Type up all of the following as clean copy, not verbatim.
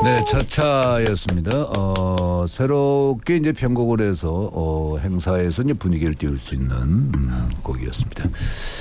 네, 차차였습니다. 새롭게 이제 편곡을 해서 행사에서 이제 분위기를 띄울 수 있는 곡이었습니다.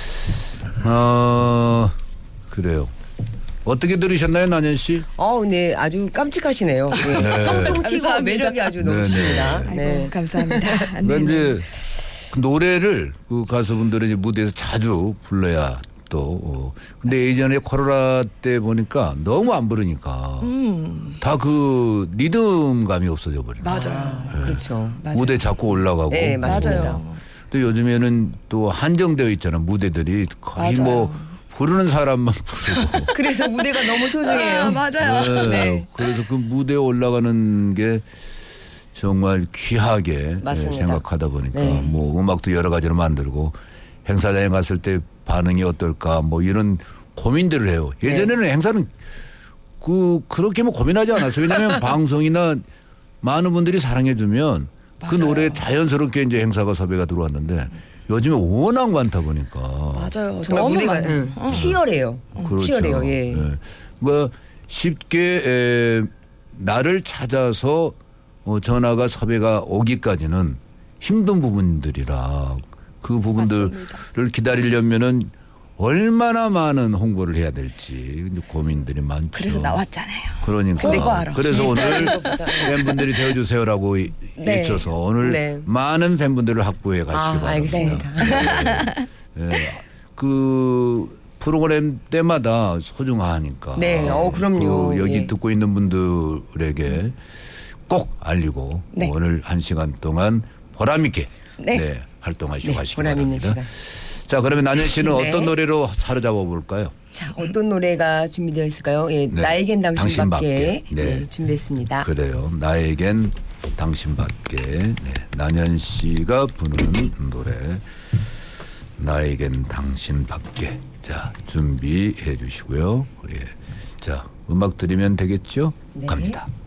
그래요. 어떻게 들으셨나요, 난현 씨? 네, 아주 깜찍하시네요. 네. 통통 튀고 매력이 아주 넘칩니다. 네. 아이고, 감사합니다. 그러니까 이제 그 노래를 그 가수분들은 이제 무대에서 자주 불러야 또 근데 예전에 코로나 때 보니까 너무 안 부르니까 다 그 리듬감이 없어져 버려요. 맞아요. 네. 그렇죠. 맞아요. 무대 자꾸 올라가고. 네, 맞습니다. 맞아요. 또 요즘에는 또 한정되어 있잖아. 무대들이 거의 맞아요. 뭐 부르는 사람만 부르고. 그래서 무대가 너무 소중해요. 맞아요. 네. 그래서 그 무대에 올라가는 게 정말 귀하게 맞습니다. 생각하다 보니까 네. 뭐 음악도 여러 가지로 만들고 행사장에 갔을 때 반응이 어떨까 뭐 이런 고민들을 해요. 예전에는 행사는 그렇게 뭐 고민하지 않았어요. 왜냐하면 방송이나 많은 분들이 사랑해주면 그 맞아요. 노래에 자연스럽게 이제 행사가 섭외가 들어왔는데 요즘에 워낙 많다 보니까 맞아요. 정말 너무 무대가 많아요. 치열해요. 그렇죠. 치열해요. 예. 뭐 쉽게 나를 찾아서 전화가 섭외가 오기까지는 힘든 부분들이라 그 부분들을 맞습니다. 기다리려면은 얼마나 많은 홍보를 해야 될지 고민들이 많죠. 그래서 나왔잖아요. 그러니까. 홍보하러. 그래서 오늘 팬분들이 되어주세요라고 네. 외쳐서 오늘 네. 많은 팬분들을 확보해 가시기 바랍니다. 알겠습니다. 네. 그 프로그램 때마다 소중하니까. 네, 그럼요. 그 여기 예. 듣고 있는 분들에게 꼭 알리고 네. 오늘 1시간 동안 보람 있게 네. 활동하시고 가시기 보람 있는 바랍니다. 시간. 자, 그러면 난현 씨는 네. 어떤 노래로 사로잡아 볼까요? 자, 어떤 노래가 준비되어 있을까요? 예, 네. 나에겐 당신밖에 당신밖에. 네. 준비했습니다. 그래요. 나에겐 당신밖에. 네. 난현 씨가 부르는 노래 나에겐 당신밖에. 자, 준비해 주시고요. 예. 자, 음악 들으면 되겠죠? 네. 갑니다.